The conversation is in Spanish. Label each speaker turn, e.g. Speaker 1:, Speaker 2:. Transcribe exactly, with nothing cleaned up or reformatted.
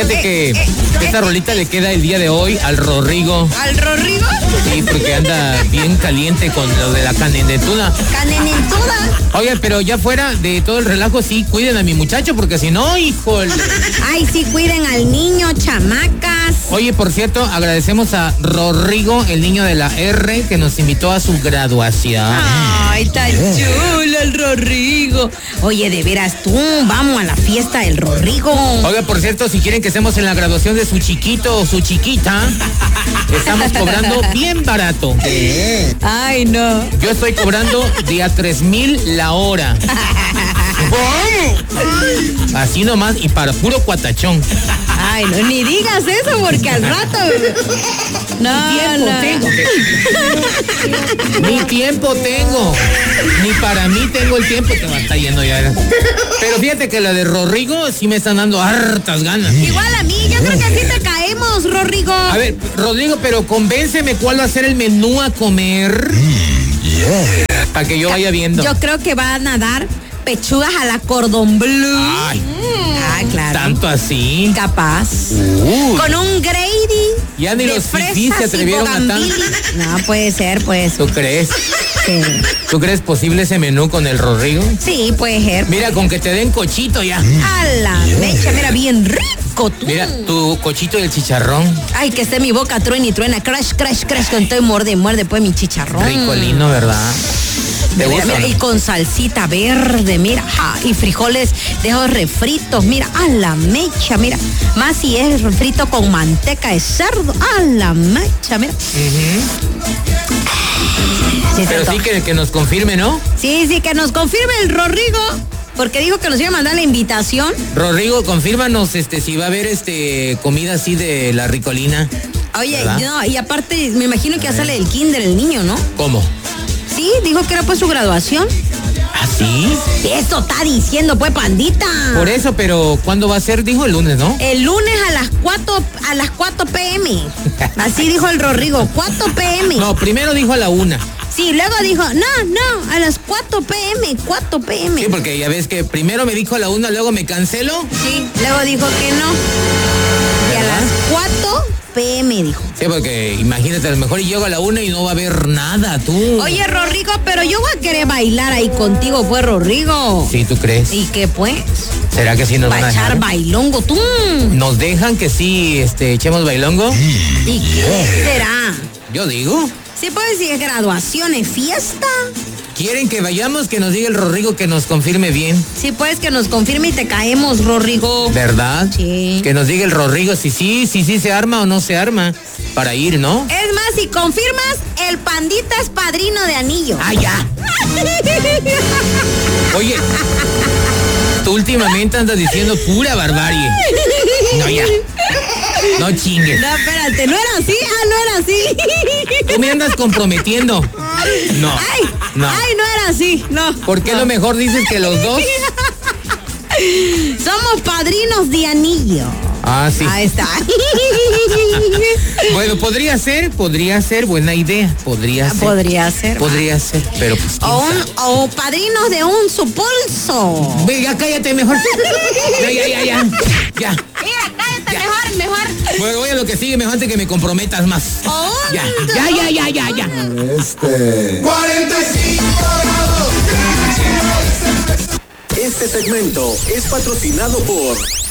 Speaker 1: Fíjate que esta rolita le queda el día de hoy al Rodrigo.
Speaker 2: ¿Al Rodrigo?
Speaker 1: Sí, porque anda bien caliente con lo de la canenetuna.
Speaker 2: ¿Canenentuda?
Speaker 1: Oye, pero ya fuera de todo el relajo, sí, cuiden a mi muchacho, porque si no, híjole.
Speaker 2: Ay, sí, cuiden al niño, chamacas.
Speaker 1: Oye, por cierto, agradecemos a Rodrigo, el niño de la R, que nos invitó a su graduación.
Speaker 2: Ay, tan chulo el Rodrigo. Oye, de veras, tú, vamos a la fiesta del Rodrigo.
Speaker 1: Oiga, por cierto, si quieren que estemos en la graduación de su chiquito o su chiquita, estamos cobrando bien barato.
Speaker 2: Ay, no.
Speaker 1: Yo estoy cobrando de a tres mil la hora. Así nomás y para puro cuatachón.
Speaker 2: Ay, no, ni digas eso porque al rato. No,
Speaker 1: Ni tiempo
Speaker 2: no.
Speaker 1: tengo. Ni tiempo tengo. Ni para mí tengo el tiempo que me está yendo ya. Pero fíjate que la de Rodrigo sí me están dando hartas ganas.
Speaker 2: Igual a mí, yo creo que así te caemos, Rodrigo.
Speaker 1: A ver, Rodrigo, pero convénceme cuál va a ser el menú a comer.
Speaker 3: Yeah.
Speaker 1: Para que yo vaya viendo.
Speaker 2: Yo creo que van a dar pechugas a la cordon bleu.
Speaker 1: Ay,
Speaker 2: Ah, claro.
Speaker 1: tanto así.
Speaker 2: Capaz.
Speaker 1: Uy.
Speaker 2: Con un Grady.
Speaker 1: Ya ni
Speaker 2: de
Speaker 1: los
Speaker 2: fresas
Speaker 1: fifís se
Speaker 2: y
Speaker 1: atrevieron a tanto.
Speaker 2: bougainville. No, puede ser, pues.
Speaker 1: ¿Tú crees?
Speaker 2: Sí.
Speaker 1: ¿Tú crees posible ese menú con el Rodrigo?
Speaker 2: Sí, puede ser.
Speaker 1: Mira, con que te den cochito ya.
Speaker 2: A la mecha, mira, bien rico tú.
Speaker 1: Mira, tu cochito y el chicharrón.
Speaker 2: Ay, que esté mi boca truena y truena. Crash, crash, crash. Con todo y muerde, muerde, pues mi chicharrón.
Speaker 1: Ricolino, ¿verdad? ¿Te
Speaker 2: Mira,
Speaker 1: gusta?
Speaker 2: mira, y con salsita verde, mira, ja, y frijoles de esos refritos, mira, a la mecha, mira, más si es refrito con manteca de cerdo, a la mecha, mira. Sí,
Speaker 1: Pero
Speaker 2: se
Speaker 1: sí
Speaker 2: antoja.
Speaker 1: que, que nos confirme, ¿no?
Speaker 2: Sí, sí, que nos confirme el Rodrigo, porque dijo que nos iba a mandar la invitación.
Speaker 1: Rodrigo, confírmanos este si va a haber este comida así de la ricolina.
Speaker 2: Oye,
Speaker 1: ¿verdad?
Speaker 2: no, y aparte, me imagino que ya sale del kinder el niño, ¿no?
Speaker 1: ¿Cómo?
Speaker 2: Sí, dijo que era pues su graduación.
Speaker 1: ¿Ah, sí?
Speaker 2: Eso está diciendo, pues, pandita.
Speaker 1: Por eso, pero ¿cuándo va a ser? Dijo el lunes, ¿no?
Speaker 2: El lunes a las cuatro, a las cuatro pm. Así dijo el Rodrigo, cuatro pm.
Speaker 1: No, primero dijo a la una.
Speaker 2: Sí, luego dijo, no, no, a las cuatro pm, cuatro pm.
Speaker 1: Sí, porque ya ves que primero me dijo a la una, luego me cancelo.
Speaker 2: Sí, luego dijo que no. Y a
Speaker 1: ¿Verdad?
Speaker 2: las cuatro pm dijo.
Speaker 1: Sí, porque imagínate, a lo mejor llego a la una y no va a haber nada, tú.
Speaker 2: Oye, Rodrigo, pero yo voy a querer bailar ahí contigo, pues, Rodrigo.
Speaker 1: Sí, ¿tú crees?
Speaker 2: ¿Y qué, pues?
Speaker 1: ¿Será que sí nos
Speaker 2: Va
Speaker 1: van a
Speaker 2: a echar
Speaker 1: dejar?
Speaker 2: bailongo, tú.
Speaker 1: ¿Nos dejan que sí este, echemos bailongo?
Speaker 2: ¿Y qué será?
Speaker 1: Yo digo.
Speaker 2: Sí, pues, si es graduación, es fiesta.
Speaker 1: ¿Quieren que vayamos? Que nos diga el Rodrigo que nos confirme bien.
Speaker 2: Sí, pues, que nos confirme y te caemos, Rodrigo.
Speaker 1: ¿Verdad?
Speaker 2: Sí.
Speaker 1: Que nos diga el Rodrigo si sí, si sí se arma o no se arma. Para ir, ¿no?
Speaker 2: Es más, si confirmas, el pandita es padrino de anillo.
Speaker 1: ¡Ah, ya! Oye, tú últimamente andas diciendo pura barbarie. No, ya. No chingues.
Speaker 2: No, espérate, no era así, ah, no era así.
Speaker 1: Tú me andas comprometiendo. No.
Speaker 2: Ay,
Speaker 1: No.
Speaker 2: ay, no era así, no.
Speaker 1: ¿Por qué
Speaker 2: no.
Speaker 1: lo mejor dices que los dos?
Speaker 2: Somos padrinos de anillo.
Speaker 1: Ah, sí.
Speaker 2: Ahí está.
Speaker 1: Bueno, podría ser, podría ser buena idea. Podría ser.
Speaker 2: Podría ser.
Speaker 1: Podría ser, pero pues quién
Speaker 2: O, un,
Speaker 1: sabe.
Speaker 2: o padrinos de un supulso.
Speaker 1: Ve, ya cállate mejor. Ya, ya, ya, ya. Ya.
Speaker 2: Mira, cállate,
Speaker 1: Ya.
Speaker 2: mejor, mejor.
Speaker 1: Bueno, voy a lo que sigue, mejor antes que me comprometas más.
Speaker 2: O un-
Speaker 1: Ya, ya, ya, ya, ya, ya.
Speaker 3: Este.
Speaker 4: cuarenta y cinco grados.
Speaker 5: Este segmento es patrocinado por